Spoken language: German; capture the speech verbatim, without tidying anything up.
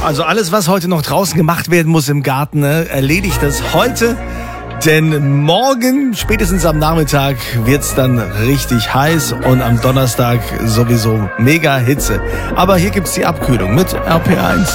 Also alles, was heute noch draußen gemacht werden muss im Garten, ne, erledigt das heute. Denn morgen, spätestens am Nachmittag, wird's dann richtig heiß und am Donnerstag sowieso mega Hitze. Aber hier gibt's die Abkühlung mit R P eins.